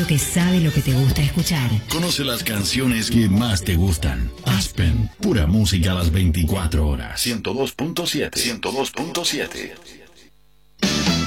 radio que sabe lo que te gusta escuchar. Conoce las canciones que más te gustan. Aspen, pura música a las 24 horas. 102.7. 102.7.